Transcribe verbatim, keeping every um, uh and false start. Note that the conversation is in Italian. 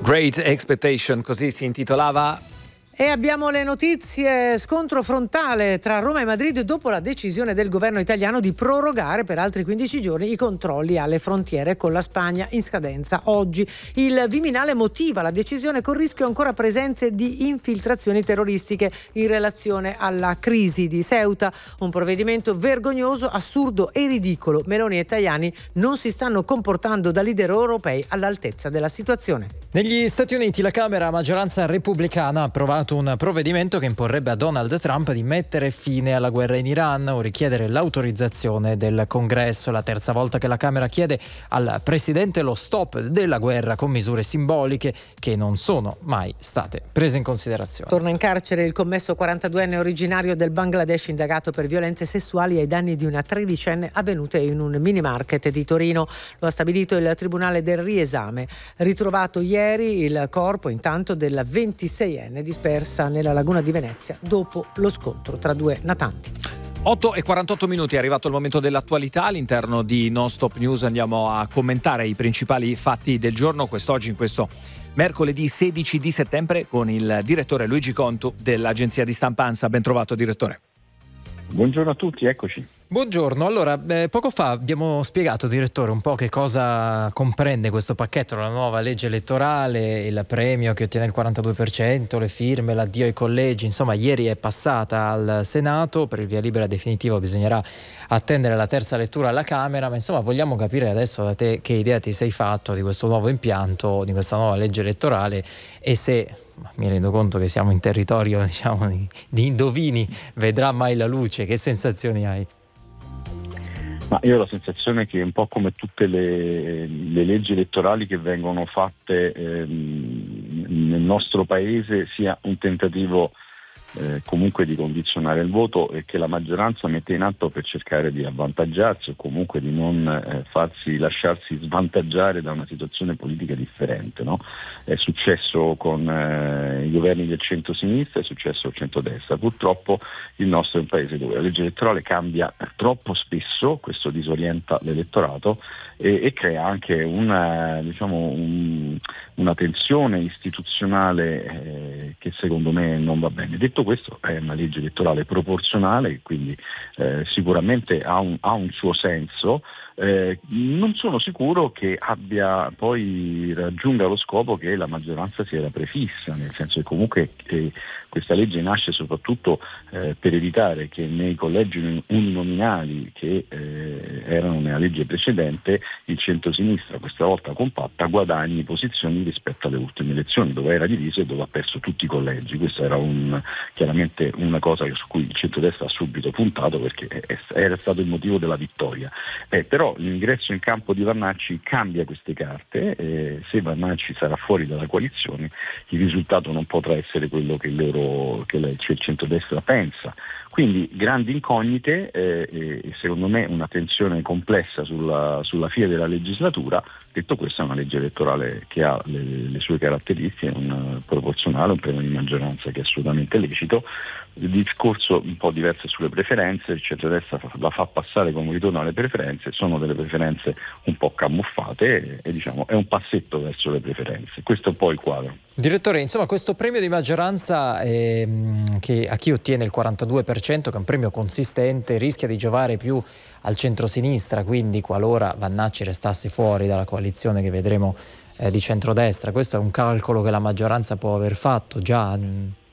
Great Expectation, così si intitolava. E abbiamo le notizie. Scontro frontale tra Roma e Madrid dopo la decisione del governo italiano di prorogare per altri quindici giorni i controlli alle frontiere con la Spagna in scadenza oggi. Il Viminale motiva la decisione con rischio ancora presenze di infiltrazioni terroristiche in relazione alla crisi di Ceuta. Un provvedimento vergognoso, assurdo e ridicolo. Meloni e Tajani non si stanno comportando da leader europei all'altezza della situazione. Negli Stati Uniti la Camera a maggioranza repubblicana ha approvato un provvedimento che imporrebbe a Donald Trump di mettere fine alla guerra in Iran o richiedere l'autorizzazione del Congresso. La terza volta che la Camera chiede al presidente lo stop della guerra con misure simboliche che non sono mai state prese in considerazione. Torna in carcere il commesso quarantaduenne originario del Bangladesh indagato per violenze sessuali ai danni di una tredicenne avvenute in un mini market di Torino. Lo ha stabilito il Tribunale del Riesame. Ritrovato ieri il corpo intanto della ventiseienne dispersa nella laguna di Venezia dopo lo scontro tra due natanti. otto e quarantotto minuti, è arrivato il momento dell'attualità. All'interno di Non Stop News andiamo a commentare i principali fatti del giorno quest'oggi, in questo mercoledì sedici di settembre, con il direttore Luigi Contu dell'agenzia di stampa ANSA. Ben trovato, direttore. Buongiorno a tutti, eccoci. Buongiorno, allora eh, poco fa abbiamo spiegato, direttore, un po' che cosa comprende questo pacchetto, la nuova legge elettorale, il premio che ottiene il quarantadue per cento, le firme, l'addio ai collegi. Insomma, ieri è passata al Senato, per il via libera definitivo bisognerà attendere la terza lettura alla Camera, ma insomma vogliamo capire adesso da te che idea ti sei fatto di questo nuovo impianto, di questa nuova legge elettorale, e se, mi rendo conto che siamo in territorio, diciamo, di, di indovini, vedrà mai la luce. Che sensazioni hai? Ma io ho la sensazione che un po' come tutte le, le leggi elettorali che vengono fatte ehm, nel nostro paese sia un tentativo eh, comunque di condizionare il voto, e che la maggioranza mette in atto per cercare di avvantaggiarsi o comunque di non eh, farsi lasciarsi svantaggiare da una situazione politica differente, no? È successo con eh, i governi del centro-sinistra, è successo col centro-destra. Purtroppo il nostro è un paese dove la legge elettorale cambia troppo spesso, questo disorienta l'elettorato e, e crea anche una, diciamo, un, una tensione istituzionale eh, che secondo me non va bene. Detto questo, è una legge elettorale proporzionale, quindi eh, sicuramente ha un, ha un suo senso. Eh, non sono sicuro che abbia poi raggiunga lo scopo che la maggioranza si era prefissa, nel senso che comunque eh, questa legge nasce soprattutto eh, per evitare che nei collegi uninominali che eh, erano nella legge precedente il centrosinistra, questa volta compatta, guadagni posizioni rispetto alle ultime elezioni, dove era diviso e dove ha perso tutti i collegi. Questa era un, chiaramente una cosa su cui il centrodestra ha subito puntato, perché è, era stato il motivo della vittoria. Eh, però l'ingresso in campo di Vannacci cambia queste carte. Eh, se Vannacci sarà fuori dalla coalizione, il risultato non potrà essere quello che, loro, che il centrodestra pensa. Quindi grandi incognite eh, e secondo me una tensione complessa sulla, sulla fine della legislatura. Detto questo, è una legge elettorale che ha le, le sue caratteristiche, un proporzionale, un premio di maggioranza che è assolutamente lecito. Il discorso un po' diverso sulle preferenze, il centrodestra la fa passare come ritorno alle preferenze, sono delle preferenze un po' camuffate e, e diciamo è un passetto verso le preferenze. Questo è un po' il quadro. Direttore, insomma, questo premio di maggioranza ehm, che a chi ottiene il quarantadue per cento, che è un premio consistente, rischia di giovare più al centrosinistra, quindi qualora Vannacci restasse fuori dalla coalizione che vedremo eh, di centrodestra. Questo è un calcolo che la maggioranza può aver fatto già.